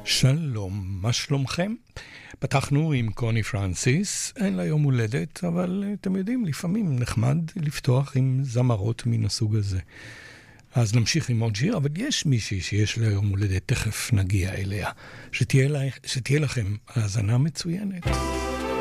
שלום, מה שלומכם? פתחנו עם קוני פרנסיס, אין לה יום הולדת, אבל אתם יודעים, לפעמים נחמד לפתוח עם זמרות מן הסוג הזה. אז נמשיך עם עוד שיר, אבל יש מישהי שיש לה יום הולדת, תכף נגיע אליה. שתהיה לכם האזנה מצוינת.